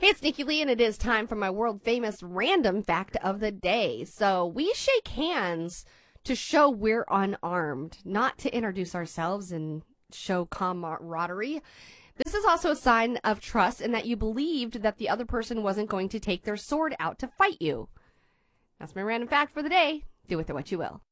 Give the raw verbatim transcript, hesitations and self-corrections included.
It's Nikki Lee, and it is time for my world-famous random fact of the day. So we shake hands to show we're unarmed, not to introduce ourselves and show camaraderie. This is also a sign of trust in that you believed that the other person wasn't going to take their sword out to fight you. That's my random fact for the day. Do with it what you will.